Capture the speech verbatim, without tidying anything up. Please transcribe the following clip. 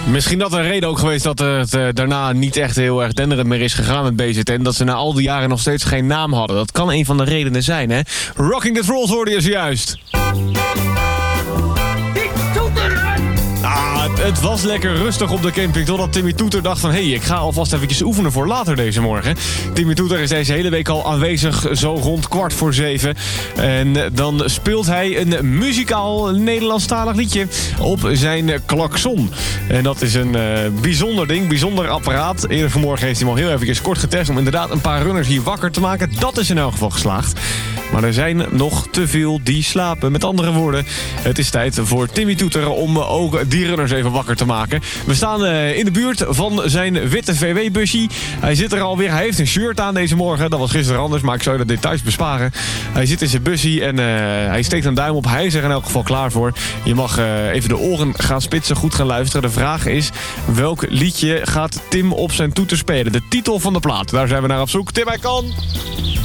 Misschien dat een reden ook geweest dat het uh, daarna niet echt heel erg denderend meer is gegaan met B Z N. Dat ze na al die jaren nog steeds geen naam hadden. Dat kan een van de redenen zijn, hè? Rocking the Trolls hoorde je zojuist. Ah, het, het was lekker rustig op de camping totdat Timmy Toeter dacht van... hé, hey, ik ga alvast eventjes oefenen voor later deze morgen. Timmy Toeter is deze hele week al aanwezig, zo rond kwart voor zeven. En dan speelt hij een muzikaal Nederlandstalig liedje op zijn klakson. En dat is een uh, bijzonder ding, bijzonder apparaat. Eerder vanmorgen heeft hij hem al heel eventjes kort getest... om inderdaad een paar runners hier wakker te maken. Dat is in elk geval geslaagd. Maar er zijn nog te veel die slapen. Met andere woorden, het is tijd voor Timmy Toeter om ook die runners even wakker te maken. We staan uh, in de buurt van zijn witte V W-busje. Hij zit er alweer. Hij heeft een shirt aan deze morgen. Dat was gisteren anders, maar ik zou je de details besparen. Hij zit in zijn busje en uh, hij steekt een duim op. Hij is er in elk geval klaar voor. Je mag uh, even de oren gaan spitsen, goed gaan luisteren. De vraag is, welk liedje gaat Tim op zijn toeter spelen? De titel van de plaat, daar zijn we naar op zoek. Tim, hij kan...